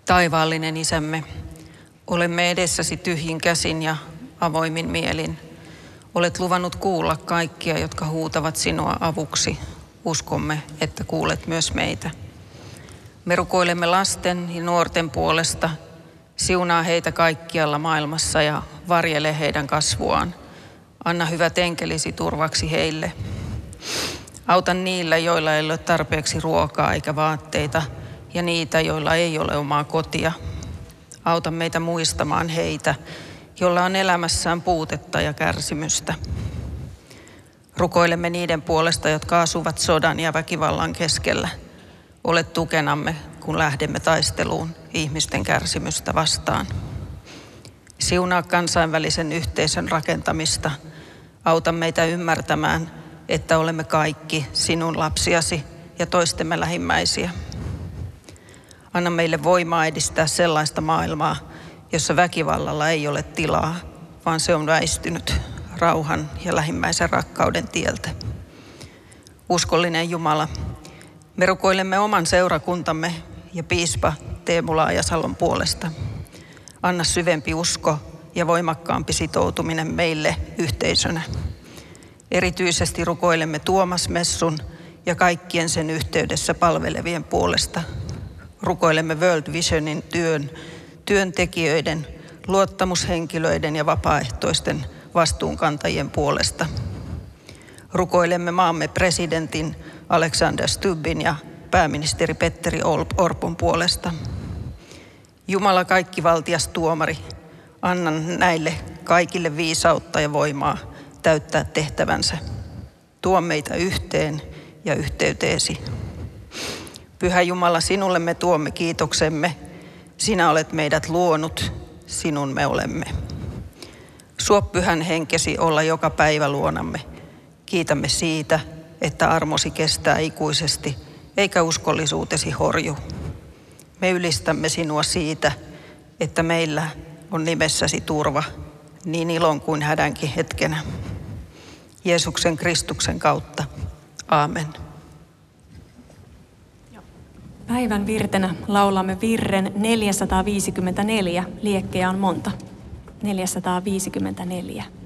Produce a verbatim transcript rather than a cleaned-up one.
Taivaallinen Isämme, olemme edessäsi tyhjin käsin ja avoimin mielin. Olet luvannut kuulla kaikkia, jotka huutavat sinua avuksi. Uskomme, että kuulet myös meitä. Me rukoilemme lasten ja nuorten puolesta. Siunaa heitä kaikkialla maailmassa ja varjele heidän kasvuaan. Anna hyvät enkelisi turvaksi heille. Auta niillä, joilla ei ole tarpeeksi ruokaa eikä vaatteita, ja niitä, joilla ei ole omaa kotia. Auta meitä muistamaan heitä, joilla on elämässään puutetta ja kärsimystä. Rukoilemme niiden puolesta, jotka asuvat sodan ja väkivallan keskellä. Ole tukenamme, kun lähdemme taisteluun ihmisten kärsimystä vastaan. Siunaa kansainvälisen yhteisön rakentamista. Auta meitä ymmärtämään, että olemme kaikki sinun lapsiasi ja toistemme lähimmäisiä. Anna meille voimaa edistää sellaista maailmaa, jossa väkivallalla ei ole tilaa, vaan se on väistynyt rauhan ja lähimmäisen rakkauden tieltä. Uskollinen Jumala, me rukoilemme oman seurakuntamme ja piispa Teemu Laajasalon puolesta. Anna syvempi usko ja voimakkaampi sitoutuminen meille yhteisönä. Erityisesti rukoilemme Tuomas Messun ja kaikkien sen yhteydessä palvelevien puolesta. Rukoilemme World Visionin työn, työntekijöiden, luottamushenkilöiden ja vapaaehtoisten vastuunkantajien puolesta. Rukoilemme maamme presidentin Alexander Stubbin ja pääministeri Petteri Orpon puolesta. Jumala kaikkivaltias tuomari, anna näille kaikille viisautta ja voimaa täyttää tehtävänsä. Tuo meitä yhteen ja yhteyteesi. Pyhä Jumala, sinulle me tuomme kiitoksemme. Sinä olet meidät luonut, sinun me olemme. Suo pyhän henkesi olla joka päivä luonamme. Kiitämme siitä, että armosi kestää ikuisesti, eikä uskollisuutesi horju. Me ylistämme sinua siitä, että meillä on nimessäsi turva, niin ilon kuin hädänkin hetkenä. Jeesuksen Kristuksen kautta. Aamen. Päivän virtenä laulamme virren neljäsataaviisikymmentäneljä. Liekkejä on monta. neljäsataaviisikymmentäneljä.